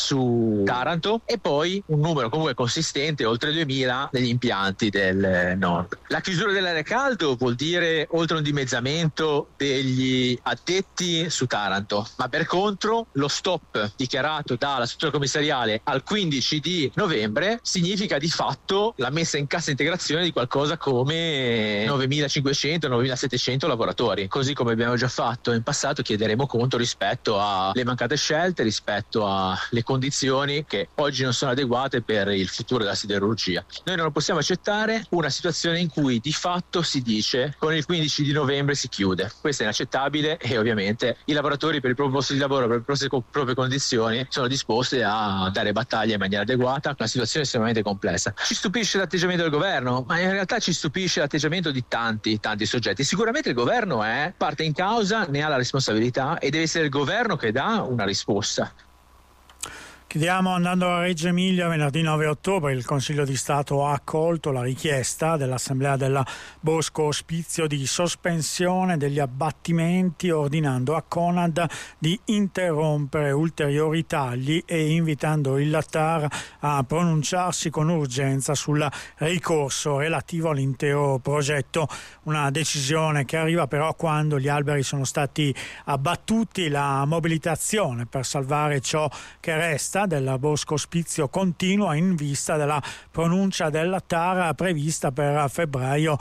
su Taranto e poi un numero comunque consistente, oltre 2000, negli impianti del nord. La chiusura dell'area caldo vuol dire oltre un dimezzamento degli addetti su Taranto, ma per contro lo stop dichiarato dalla struttura commissariale al 15 di novembre significa di fatto la messa in cassa integrazione di qualcosa come 9.500-9.700 lavoratori. Così come abbiamo già fatto in passato, chiederemo conto rispetto alle mancate scelte, rispetto alle condizioni che oggi non sono adeguate per il futuro della siderurgia. Noi non possiamo accettare una situazione in cui di fatto si dice con il 15 di novembre si chiude. Questo è inaccettabile e ovviamente i lavoratori per il proprio posto di lavoro, per le proprie condizioni, sono disposti a dare battaglia in maniera adeguata. Una situazione estremamente complessa. Ci stupisce l'atteggiamento del governo, ma in realtà ci stupisce l'atteggiamento di tanti soggetti. Sicuramente il governo è parte in causa, ne ha la responsabilità e deve essere il governo che dà una risposta. Chiudiamo andando a Reggio Emilia. Venerdì 9 ottobre il Consiglio di Stato ha accolto la richiesta dell'Assemblea della Bosco Ospizio di sospensione degli abbattimenti, ordinando a Conad di interrompere ulteriori tagli e invitando il TAR a pronunciarsi con urgenza sul ricorso relativo all'intero progetto. Una decisione che arriva però quando gli alberi sono stati abbattuti. La mobilitazione per salvare ciò che resta della Bosco Ospizio continua in vista della pronuncia della TAR prevista per febbraio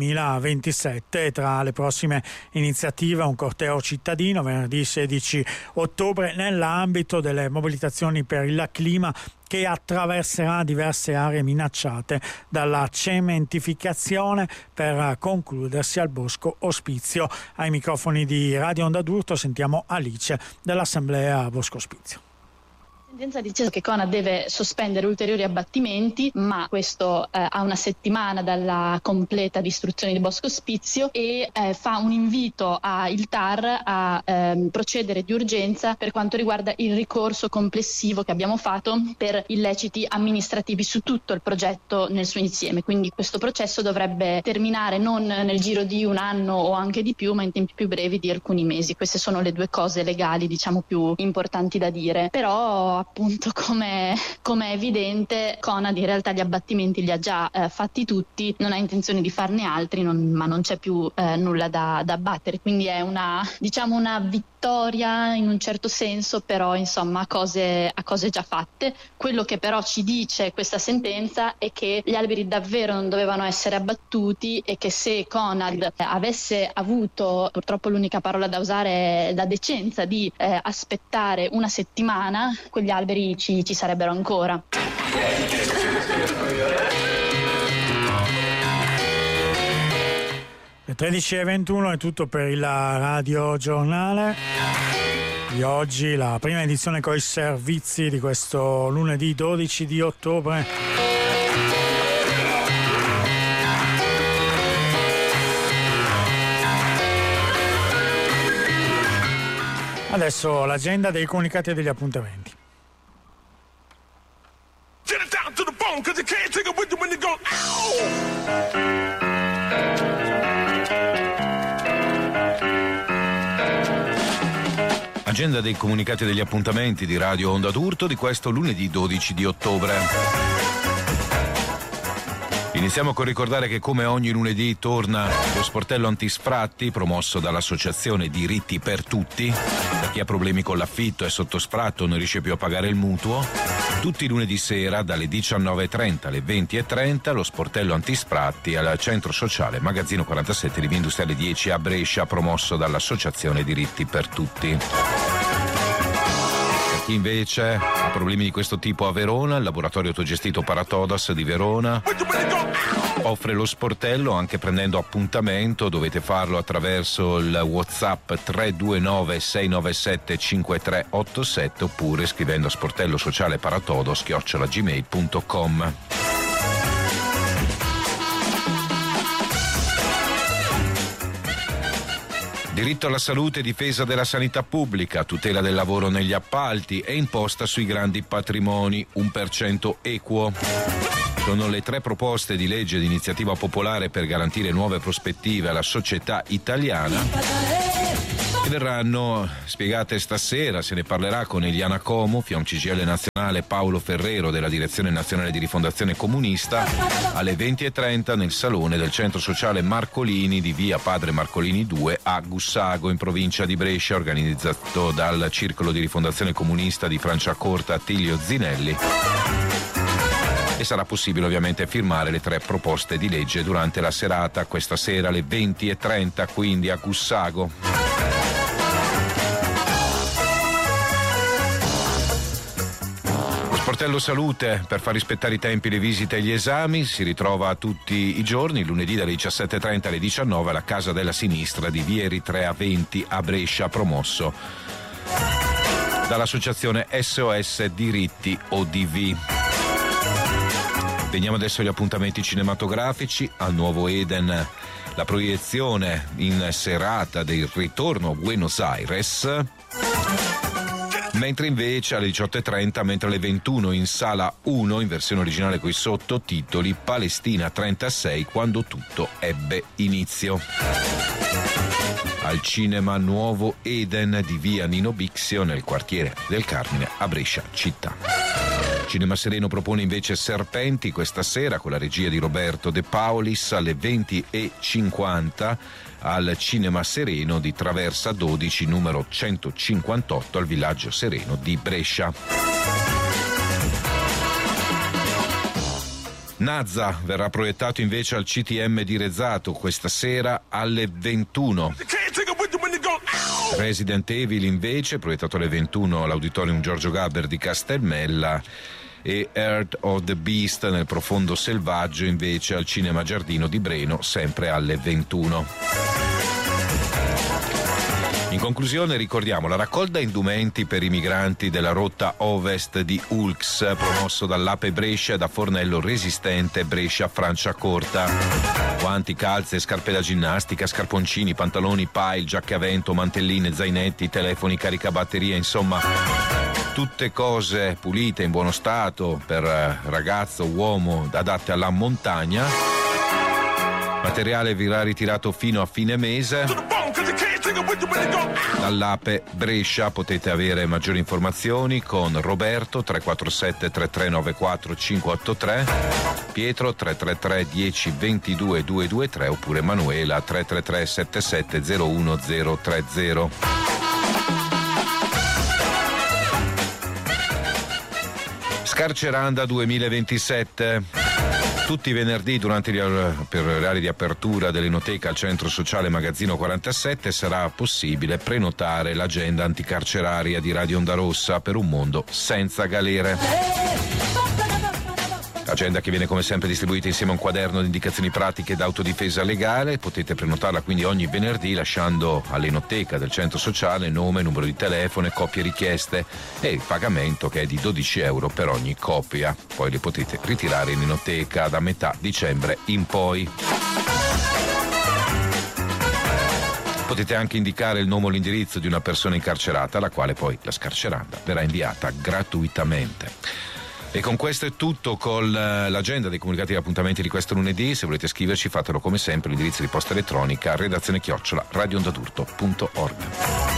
2027. Tra le prossime iniziative un corteo cittadino venerdì 16 ottobre nell'ambito delle mobilitazioni per il clima che attraverserà diverse aree minacciate dalla cementificazione per concludersi al Bosco Ospizio. Ai microfoni di Radio Onda d'Urto sentiamo Alice dell'Assemblea Bosco Ospizio. La sentenza dice che Conad deve sospendere ulteriori abbattimenti, ma questo a una settimana dalla completa distruzione di Bosco Ospizio, e fa un invito al TAR a procedere di urgenza per quanto riguarda il ricorso complessivo che abbiamo fatto per illeciti amministrativi su tutto il progetto nel suo insieme. Quindi questo processo dovrebbe terminare non nel giro di un anno o anche di più, ma in tempi più brevi di alcuni mesi. Queste sono le due cose legali, diciamo, più importanti da dire. Però appunto, come è evidente, Conad in realtà gli abbattimenti li ha già fatti tutti, non ha intenzione di farne altri, ma non c'è più nulla da abbattere, quindi è una vittoria in un certo senso, però insomma a cose già fatte. Quello che però ci dice questa sentenza è che gli alberi davvero non dovevano essere abbattuti e che se Conad avesse avuto, purtroppo l'unica parola da usare è la decenza, di aspettare una settimana, quegli alberi ci sarebbero ancora. Le 13:21 è tutto per il Radio Giornale di oggi, la prima edizione con i servizi di questo lunedì 12 di ottobre. Adesso l'agenda dei comunicati e degli appuntamenti. Agenda dei comunicati e degli appuntamenti di Radio Onda d'Urto di questo lunedì 12 di ottobre. Iniziamo con ricordare che come ogni lunedì torna lo sportello antisfratti promosso dall'associazione Diritti per Tutti. Per chi ha problemi con l'affitto, è sotto sfratto o non riesce più a pagare il mutuo, tutti i lunedì sera dalle 19:30 alle 20:30 lo sportello antisfratti al centro sociale Magazzino 47 di Via Industriale 10 a Brescia, promosso dall'associazione Diritti per Tutti. Chi invece ha problemi di questo tipo a Verona, il laboratorio autogestito Paratodos di Verona offre lo sportello anche prendendo appuntamento. Dovete farlo attraverso il WhatsApp 329 697 5387 oppure scrivendo a sportello sociale paratodos@gmail.com. Diritto alla salute, difesa della sanità pubblica, tutela del lavoro negli appalti e imposta sui grandi patrimoni, 1% equo. Sono le 3 proposte di legge di iniziativa popolare per garantire nuove prospettive alla società italiana. che verranno spiegate stasera. Se ne parlerà con Eliana Como, Fiom CGIL nazionale, Paolo Ferrero della Direzione Nazionale di Rifondazione Comunista, alle 20:30 nel salone del Centro Sociale Marcolini di via Padre Marcolini 2 a Gussago, in provincia di Brescia, organizzato dal Circolo di Rifondazione Comunista di Franciacorta Attilio Zinelli. E sarà possibile ovviamente firmare le 3 proposte di legge durante la serata, questa sera alle 20:30, quindi a Gussago. Lo Sportello Salute, per far rispettare i tempi, le visite e gli esami, si ritrova tutti i giorni, lunedì dalle 17:30 alle 19 alla Casa della Sinistra di via Eritrea 20 a Brescia, promosso dall'associazione SOS Diritti ODV. Veniamo adesso agli appuntamenti cinematografici. Al Nuovo Eden la proiezione in serata del Ritorno a Buenos Aires, mentre invece alle 18:30, mentre alle 21 in Sala 1 in versione originale coi sottotitoli, Palestina 36, quando tutto ebbe inizio. Al Cinema Nuovo Eden di via Nino Bixio nel quartiere del Carmine a Brescia città. Cinema Sereno propone invece Serpenti questa sera con la regia di Roberto De Paulis alle 20:50 al Cinema Sereno di Traversa 12 numero 158 al Villaggio Sereno di Brescia. Nazza verrà proiettato invece al CTM di Rezzato questa sera alle 21. Resident Evil invece proiettato alle 21 all'Auditorium Giorgio Gaber di Castelmella, e Earth of the Beast nel profondo selvaggio invece al Cinema Giardino di Breno sempre alle 21. In conclusione ricordiamo la raccolta indumenti per i migranti della rotta ovest di Ulx, promosso dall'Ape Brescia e da Fornello Resistente Brescia Franciacorta. Guanti, calze, scarpe da ginnastica, scarponcini, pantaloni, pile, giacche a vento, mantelline, zainetti, telefoni, caricabatterie, insomma tutte cose pulite, in buono stato, per ragazzo, uomo, adatte alla montagna. Materiale verrà ritirato fino a fine mese. Dall'Ape Brescia potete avere maggiori informazioni con Roberto 347 3394 583, Pietro 333 10 22 223 oppure Emanuela 333 77 01030. Scarceranda 2027. Tutti i venerdì durante per le aree di apertura dell'Enoteca al Centro Sociale Magazzino 47 sarà possibile prenotare l'agenda anticarceraria di Radio Onda Rossa per un mondo senza galere. Agenda che viene come sempre distribuita insieme a un quaderno di indicazioni pratiche d'autodifesa legale. Potete prenotarla quindi ogni venerdì lasciando all'Enoteca del Centro Sociale nome, numero di telefono e copie richieste e il pagamento che è di €12 per ogni copia. Poi le potete ritirare in Enoteca da metà dicembre in poi. Potete anche indicare il nome o l'indirizzo di una persona incarcerata alla quale poi la scarceranda verrà inviata gratuitamente. E con questo è tutto con l'agenda dei comunicati e appuntamenti di questo lunedì. Se volete scriverci fatelo come sempre, l'indirizzo di posta elettronica redazione@radioondadurto.org.